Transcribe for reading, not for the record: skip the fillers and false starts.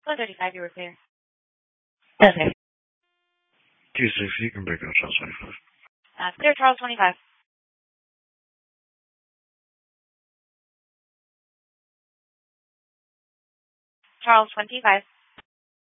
135, you were clear. Okay. 260, you can break out Charles 25. Clear, Charles 25. Charles 25.